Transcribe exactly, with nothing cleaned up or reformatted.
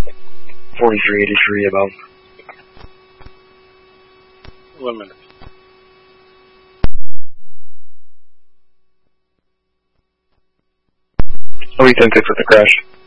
forty-three eighty-three above. One minute. forty ten six with the crash.